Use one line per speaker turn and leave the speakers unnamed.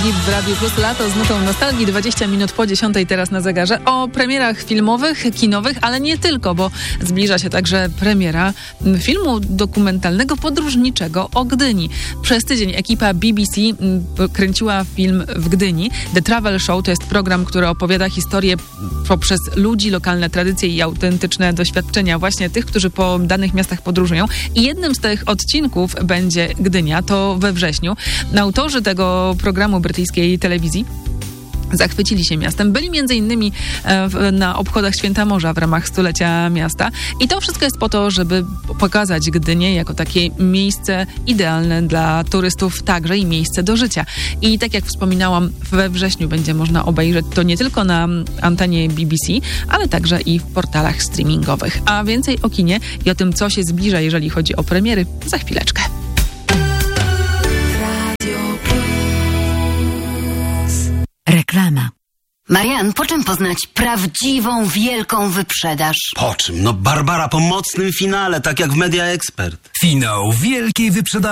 Filip w Radiu Plus. Lato z nutą nostalgii, 20 minut po 10 teraz na zegarze. O premierach filmowych, kinowych, ale nie tylko, bo zbliża się także premiera filmu dokumentalnego, podróżniczego o Gdyni. Przez tydzień ekipa BBC kręciła film w Gdyni. The Travel Show to jest program, który opowiada historię poprzez ludzi, lokalne tradycje i autentyczne doświadczenia właśnie tych, którzy po danych miastach podróżują. I jednym z tych odcinków będzie Gdynia, to we wrześniu. Autorzy tego programu brytyjskiej telewizji zachwycili się miastem. Byli m.in. na obchodach Święta Morza w ramach stulecia miasta. I to wszystko jest po to, żeby pokazać Gdynię jako takie miejsce idealne dla turystów, także i miejsce do życia. I tak jak wspominałam, we wrześniu będzie można obejrzeć to nie tylko na antenie BBC, ale także i w portalach streamingowych. A więcej o kinie i o tym, co się zbliża, jeżeli chodzi o premiery, za chwileczkę.
Reklama.
Marian, po czym poznać prawdziwą, wielką wyprzedaż?
Po czym? No Barbara, po mocnym finale, tak jak w Media Expert.
Finał wielkiej wyprzedaży.